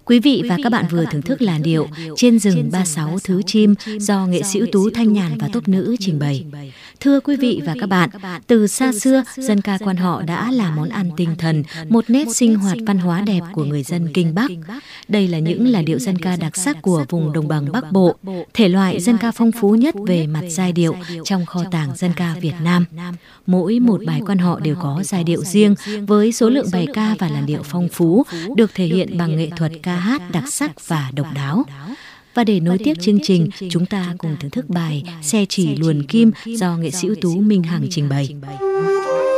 Quý vị và các bạn vừa thưởng thức làn điệu Trên rừng 36 thứ chim do nghệ sĩ ưu tú Thanh Nhàn và tốp nữ trình bày. Thưa quý vị và các bạn, từ xa xưa, dân ca quan họ đã là món ăn tinh thần, một nét sinh hoạt văn hóa đẹp của người dân Kinh Bắc. Đây là những làn điệu dân ca đặc sắc của vùng đồng bằng Bắc Bộ, thể loại dân ca phong phú nhất về mặt giai điệu trong kho tàng dân ca Việt Nam. Mỗi một bài quan họ đều có giai điệu riêng với số lượng bài ca và làn điệu phong phú, được thể hiện bằng nghệ thuật ca hát đặc sắc và độc đáo. Và để nối tiếp chương trình, chúng ta cùng thưởng thức bài Xe chỉ luồn kim do nghệ sĩ ưu tú Minh Hằng trình bày.